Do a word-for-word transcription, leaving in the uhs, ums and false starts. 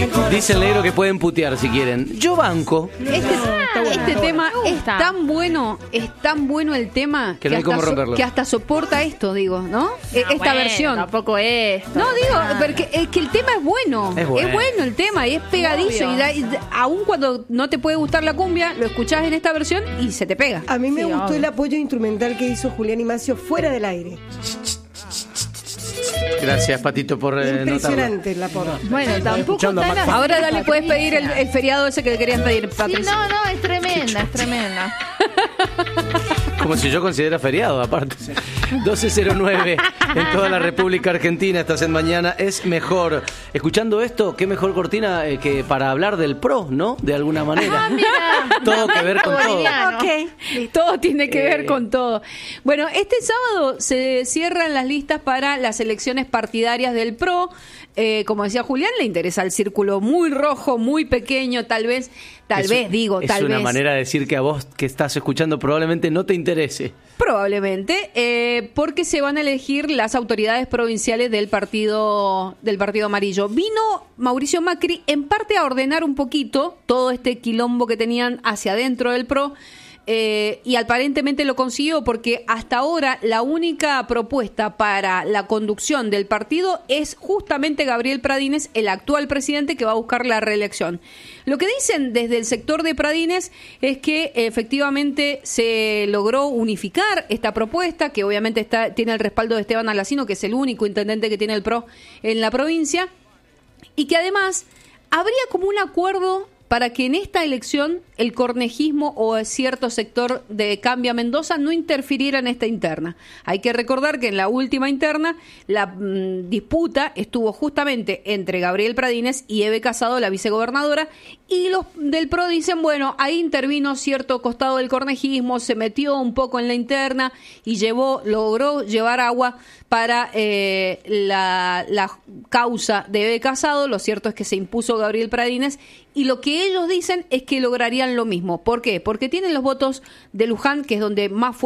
Dice el negro que pueden putear si quieren. Yo banco. Este, este tema es tan bueno, es tan bueno el tema que, no hay hasta, cómo romperlo. so, que hasta soporta esto, digo, ¿no? No, Esta bueno, versión. Tampoco es. No, digo, porque es que el tema es bueno. Es bueno. Es bueno el tema y es pegadizo. Obvio. Y, da, y da, aún cuando no te puede gustar la cumbia, lo escuchás en esta versión y se te pega. A mí me Sí, gustó obvio. el apoyo instrumental que hizo Julián Imacio fuera del aire. Gracias, Patito, por eh, Impresionante el apoyo. Bueno, tampoco escuchando a tan Max. así, Ahora dale, puedes pedir el, el feriado ese que le querían pedir, Sí, Patricia. no, no, es tremenda, es tremenda. Como si yo considera feriado, aparte. doce cero nueve en toda la República Argentina. Estás en Mañana es Mejor. Escuchando esto, qué mejor cortina eh, que para hablar del pro, ¿no? De alguna manera. Ah, mira. Todo que ver con todo. Boliviano. Ok, todo tiene que ver Eh. con todo. Bueno, este sábado se cierran las listas para las elecciones partidarias del P R O. Eh, como decía Julián, le interesa el círculo muy rojo, muy pequeño, tal vez, tal Es- vez, digo, es tal una vez. manera de decir que a vos que estás escuchando probablemente no te interese. Probablemente, eh, porque se van a elegir las autoridades provinciales del partido del partido amarillo. Vino Mauricio Macri en parte a ordenar un poquito todo este quilombo que tenían hacia adentro del P R O. Eh, y aparentemente lo consiguió porque hasta ahora la única propuesta para la conducción del partido es justamente Gabriel Pradines, el actual presidente que va a buscar la reelección. Lo que dicen desde el sector de Pradines es que efectivamente se logró unificar esta propuesta, que obviamente está, tiene el respaldo de Esteban Alacino, que es el único intendente que tiene el P R O en la provincia, y que además habría como un acuerdo para que en esta elección el cornejismo o cierto sector de Cambia Mendoza no interfiriera en esta interna. Hay que recordar que en la última interna la mmm, disputa estuvo justamente entre Gabriel Pradines y Eve Casado, la vicegobernadora, y los del P R O dicen, bueno, ahí intervino cierto costado del cornejismo, se metió un poco en la interna y llevó, logró llevar agua para eh, la, la causa de Eve Casado. Lo cierto es que se impuso Gabriel Pradines y lo que ellos dicen es que lograrían lo mismo. ¿Por qué? Porque tienen los votos de Luján, que es donde más fuerte